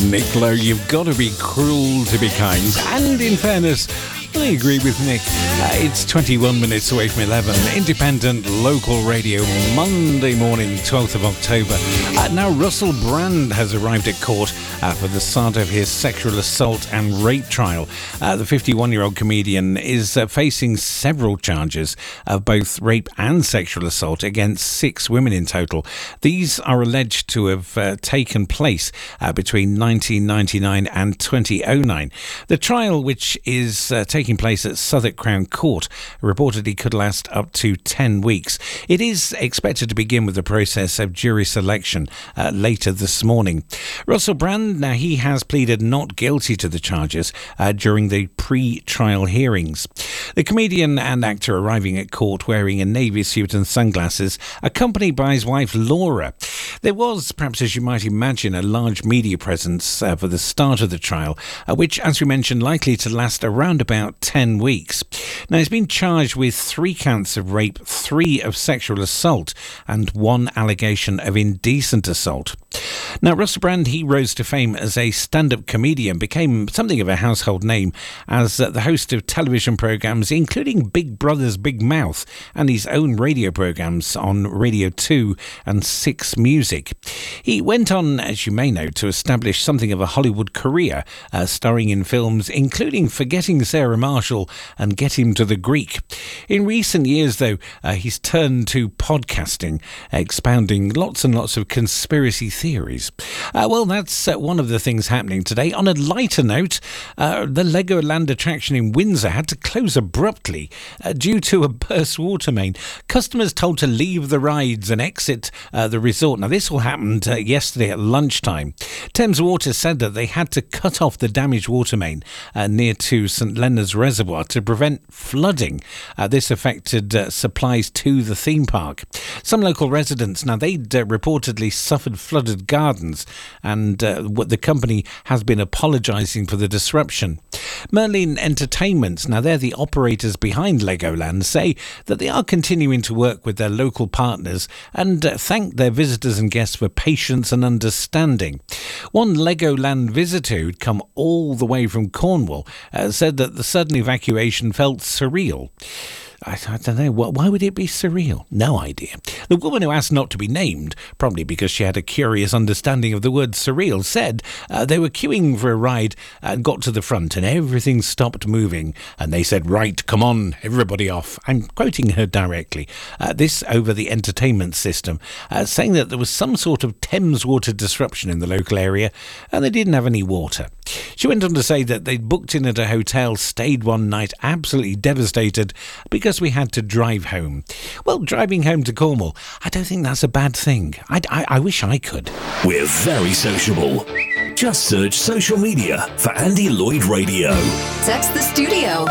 Nick Lowe, you've got to be cruel to be kind. And in fairness, I agree with Nick. It's 21 minutes away from 11. Independent local radio, Monday morning, 12th of October. Now, Russell Brand has arrived at court for the start of his sexual assault and rape trial. The 51-year-old comedian is facing several charges of both rape and sexual assault against 6 women in total. These are alleged to have taken place between 1999 and 2009. The trial, which is taking place at Southwark Crown Court, reportedly could last up to 10 weeks. It is expected to begin with the process of jury selection later this morning. Russell Brand, now he has pleaded not guilty to the charges during the pre-trial hearings. The comedian and actor arriving at court wearing a navy suit and sunglasses, accompanied by his wife Laura. There was, perhaps as you might imagine, a large media presence for the start of the trial, which, as we mentioned, likely to last around about 10 weeks. Now, he's been charged with 3 counts of rape, 3 of sexual assault, and 1 allegation of indecent assault. Now, Russell Brand, he rose to fame as a stand-up comedian, became something of a household name as the host of television programmes, including Big Brother's Big Mouth and his own radio programmes on Radio 2 and 6 Music. He went on, as you may know, to establish something of a Hollywood career, starring in films including Forgetting Sarah Marshall and Get Him to the Greek. In recent years, though, he's turned to podcasting, expounding lots and lots of conspiracy theories. Well, that's one of the things happening today. On a lighter note, the Legoland attraction in Windsor had to close abruptly due to a burst water main. Customers told to leave the rides and exit the resort. Now, this all happened yesterday at lunchtime. Thames Water said that they had to cut off the damaged water main near to St Leonard's Reservoir to prevent flooding. This affected supplies to the theme park. Some local residents, now they'd reportedly suffered flooded gardens, and what the company has been apologising for the disruption. Merlin Entertainments, now they're the operators behind Legoland, say that they are continuing to work with their local partners and thank their visitors and guests for patience and understanding. One Legoland visitor who'd come all the way from Cornwall said that the sudden evacuation felt surreal. I don't know, why would it be surreal? No idea. The woman who asked not to be named, probably because she had a curious understanding of the word surreal, said they were queuing for a ride and got to the front and everything stopped moving. And they said, right, come on, everybody off. I'm quoting her directly. This over the entertainment system, saying that there was some sort of Thames water disruption in the local area and they didn't have any water. She went on to say that they'd booked in at a hotel, stayed one night, absolutely devastated because we had to drive home. Well, driving home to Cornwall, I don't think that's a bad thing. I wish I could. We're very sociable. Just search social media for Andy Lloyd Radio. Text the studio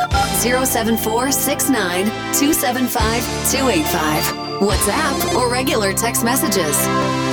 07469 275 285. WhatsApp or regular text messages.